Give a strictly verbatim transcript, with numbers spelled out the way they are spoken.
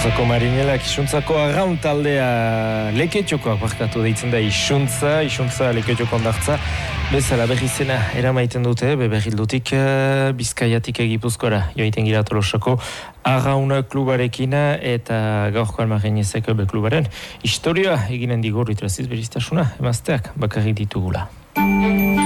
Isuntzako marinelak, Isuntzako arraun taldea leketxokoak barkatu deitzen da Isuntza, Isuntza leketxoko ondartza, bezala berri zena eramaiten dute, beberrildutik Bizkaiatik Gipuzkoara joiten gira Tolosako arraun klubarekin eta gaurko almagenezek be klubaren historia eginen digur iteraziz beriztasuna, emazteak bakarrik ditugula.